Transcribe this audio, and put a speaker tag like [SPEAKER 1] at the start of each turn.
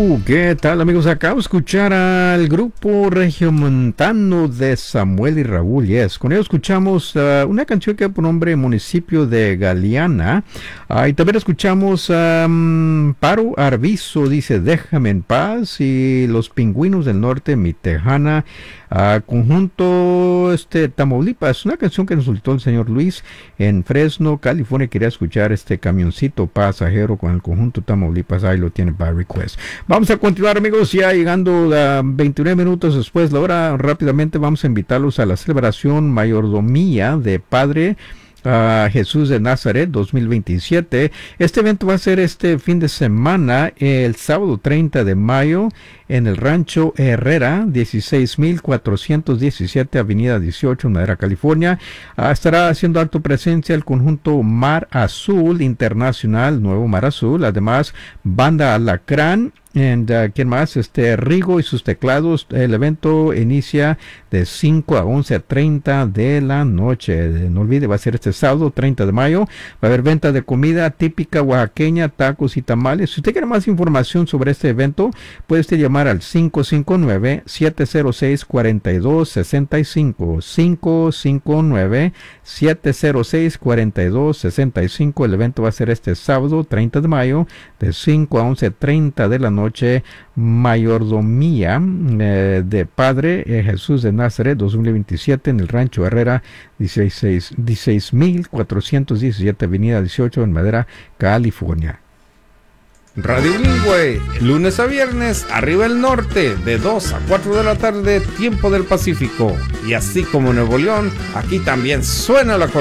[SPEAKER 1] ¿Qué tal, amigos? Acabo de escuchar al grupo regiomontano de Samuel y Raúl. Yes, con ellos escuchamos una canción que por nombre Municipio de Galeana. Y también escuchamos Paro Arvizo, dice Déjame en paz, y Los Pingüinos del Norte, Mi Tejana, conjunto Tamaulipas, una canción que nos soltó el señor Luis en Fresno, California. Quería escuchar este camioncito pasajero con el conjunto Tamaulipas. Ahí lo tiene by request. Vamos a continuar, amigos, ya llegando a 29 minutos después de la hora. Rápidamente vamos a invitarlos a la celebración mayordomía de Padre Jesús de Nazaret 2027. Este evento va a ser este fin de semana, el sábado 30 de mayo, en el Rancho Herrera, 16,417 Avenida 18, en Madera, California. Estará haciendo acto presencia el conjunto Mar Azul Internacional, Nuevo Mar Azul. Además, Banda Alacrán. ¿Quién más? Rigo y sus teclados. El evento inicia de 5 a 11:30 de la noche. No olvide, va a ser este sábado 30 de mayo. Va a haber venta de comida típica oaxaqueña, tacos y tamales. Si usted quiere más información sobre este evento, puede usted llamar al 559-706-4265. 559-706-4265. El evento va a ser este sábado 30 de mayo de 5 a 11:30 de la noche. Mayordomía de Padre Jesús de Nazaret 2027 en el Rancho Herrera, 16,417 Avenida 18 en Madera, California.
[SPEAKER 2] Radio Bilingüe, lunes a viernes, arriba el norte, de 2 a 4 de la tarde, tiempo del Pacífico. Y así como Nuevo León, aquí también suena la